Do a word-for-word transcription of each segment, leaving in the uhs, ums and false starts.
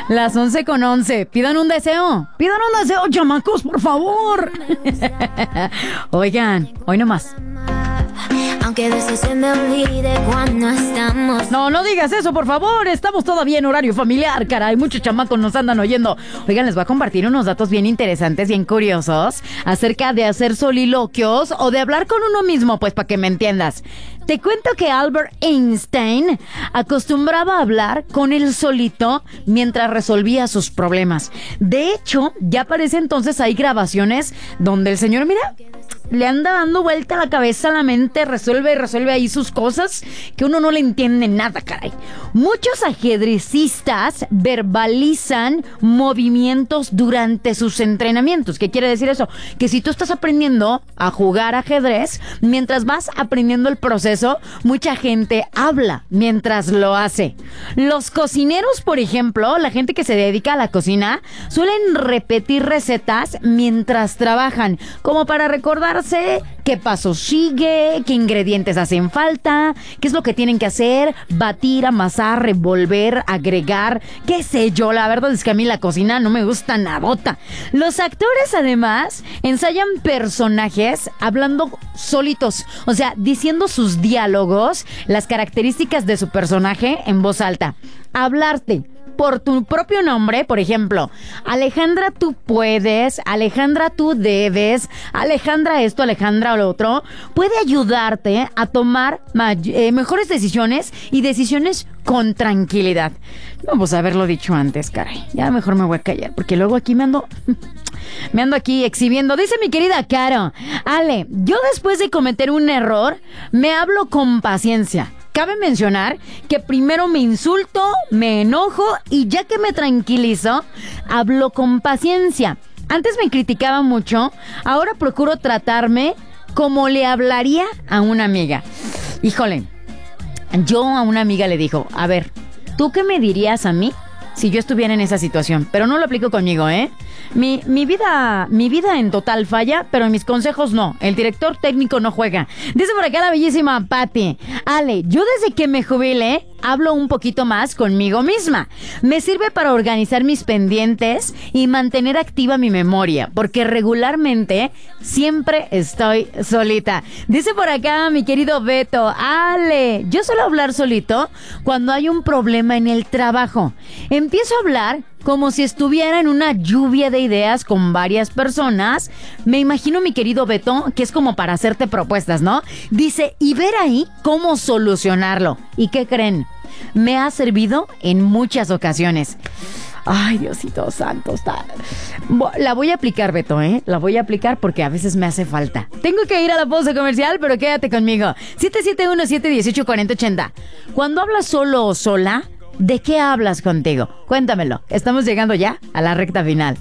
Las once con once. Pidan un deseo. Pidan un deseo, chamacos, por favor. Oigan, hoy nomás. Aunque de eso se me olvide cuando estamos. No, no digas eso, por favor. Estamos todavía en horario familiar, caray. Muchos chamacos nos andan oyendo. Oigan, les voy a compartir unos datos bien interesantes, bien curiosos, acerca de hacer soliloquios o de hablar con uno mismo, pues para que me entiendas. Te cuento que Albert Einstein acostumbraba a hablar con él solito mientras resolvía sus problemas. De hecho, ya parece entonces hay grabaciones donde el señor, mira, le anda dando vuelta a la cabeza, a la mente, resuelve y resuelve ahí sus cosas que uno no le entiende nada, caray. Muchos ajedrecistas verbalizan movimientos durante sus entrenamientos. ¿Qué quiere decir eso? Que si tú estás aprendiendo a jugar ajedrez, mientras vas aprendiendo el proceso, mucha gente habla mientras lo hace. Los cocineros, por ejemplo, la gente que se dedica a la cocina, suelen repetir recetas mientras trabajan, como para recordar qué paso sigue, qué ingredientes hacen falta, qué es lo que tienen que hacer, batir, amasar, revolver, agregar, qué sé yo. La verdad es que a mí la cocina no me gusta nadota. Los actores además ensayan personajes hablando solitos, o sea, diciendo sus diálogos, las características de su personaje en voz alta. Hablarte por tu propio nombre, por ejemplo, Alejandra, tú puedes, Alejandra, tú debes, Alejandra esto, Alejandra lo otro, puede ayudarte a tomar may- eh, mejores decisiones y decisiones con tranquilidad. Vamos a haberlo dicho antes, caray. Ya mejor me voy a callar, porque luego aquí me ando... Me ando aquí exhibiendo. Dice mi querida Caro: Ale, yo después de cometer un error, me hablo con paciencia. Cabe mencionar que primero me insulto, me enojo y ya que me tranquilizo, hablo con paciencia. Antes me criticaba mucho, ahora procuro tratarme como le hablaría a una amiga. Híjole, yo a una amiga le dijo: a ver, ¿tú qué me dirías a mí si yo estuviera en esa situación? Pero no lo aplico conmigo, ¿eh? Mi, mi vida, mi vida en total falla, pero en mis consejos no. El director técnico no juega. Dice por acá la bellísima Patti: Ale, yo desde que me jubilé hablo un poquito más conmigo misma. Me sirve para organizar mis pendientes y mantener activa mi memoria, porque regularmente siempre estoy solita. Dice por acá mi querido Beto: Ale, yo suelo hablar solito cuando hay un problema en el trabajo. Empiezo a hablar como si estuviera en una lluvia de ideas con varias personas. Me imagino, mi querido Beto, que es como para hacerte propuestas, ¿no? Dice, y ver ahí cómo solucionarlo. ¿Y qué creen? Me ha servido en muchas ocasiones. Ay, Diosito santo, está... La voy a aplicar, Beto, ¿eh? La voy a aplicar porque a veces me hace falta. Tengo que ir a la pausa comercial, pero quédate conmigo. siete siete uno, siete uno ocho, cuatro cero ocho cero. Cuando hablas solo o sola, ¿de qué hablas contigo? Cuéntamelo. Estamos llegando ya a la recta final.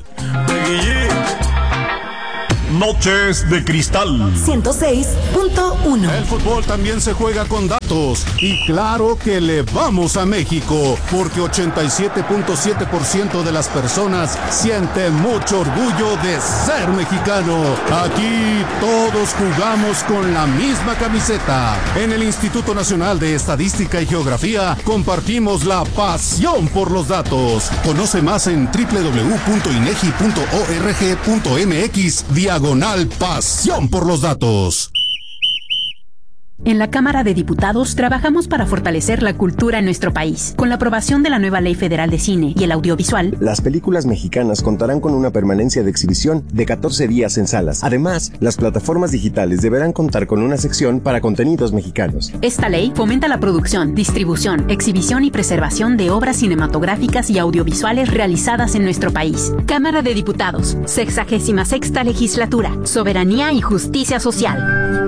Noches de Cristal ciento seis punto uno. El fútbol también se juega con datos. Y claro que le vamos a México, porque ochenta y siete punto siete por ciento de las personas sienten mucho orgullo de ser mexicano. Aquí todos jugamos con la misma camiseta. En el Instituto Nacional de Estadística y Geografía compartimos la pasión por los datos. Conoce más en doble u doble u doble u punto inegi punto org punto mx diagonal pasión por los datos. En la Cámara de Diputados trabajamos para fortalecer la cultura en nuestro país. Con la aprobación de la nueva Ley Federal de Cine y el Audiovisual, las películas mexicanas contarán con una permanencia de exhibición de catorce días en salas. Además, las plataformas digitales deberán contar con una sección para contenidos mexicanos. Esta ley fomenta la producción, distribución, exhibición y preservación de obras cinematográficas y audiovisuales realizadas en nuestro país. Cámara de Diputados, sexagésima sexta legislatura, soberanía y justicia social.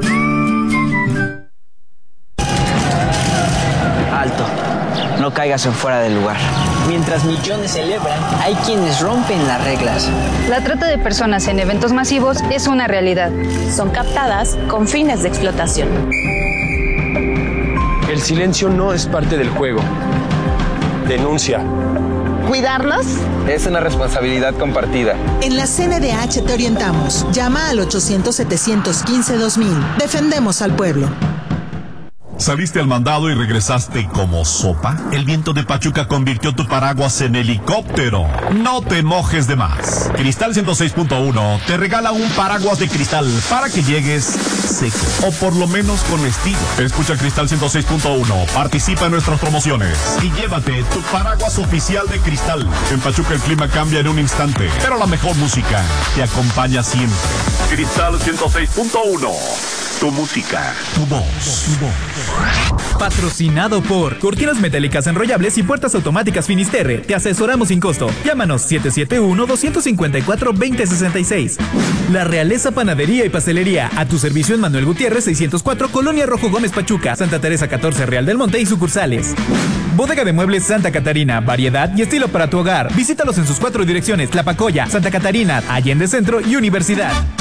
Alto, no caigas en fuera del lugar. Mientras millones celebran, hay quienes rompen las reglas. La trata de personas en eventos masivos es una realidad. Son captadas con fines de explotación. El silencio no es parte del juego. Denuncia. ¿Cuidarnos? Es una responsabilidad compartida. En la C N D H te orientamos. Llama al ochocientos, setecientos quince, dos mil. Defendemos al pueblo. ¿Saliste al mandado y regresaste como sopa? El viento de Pachuca convirtió tu paraguas en helicóptero. No te mojes de más. Cristal ciento seis punto uno te regala un paraguas de cristal para que llegues seco, o por lo menos con estilo. Escucha Cristal ciento seis punto uno, participa en nuestras promociones y llévate tu paraguas oficial de Cristal. En Pachuca el clima cambia en un instante, pero la mejor música te acompaña siempre. Cristal ciento seis punto uno. Tu música, tu voz, tu voz. Patrocinado por Cortinas Metálicas Enrollables y Puertas Automáticas Finisterre. Te asesoramos sin costo. Llámanos siete siete uno, dos cinco cuatro, dos cero seis seis. La Realeza Panadería y Pastelería. A tu servicio en Manuel Gutiérrez seiscientos cuatro, Colonia Rojo Gómez Pachuca, Santa Teresa catorce, Real del Monte y sucursales. Bodega de Muebles Santa Catarina. Variedad y estilo para tu hogar. Visítalos en sus cuatro direcciones: Tlapacoya, Santa Catarina, Allende Centro y Universidad.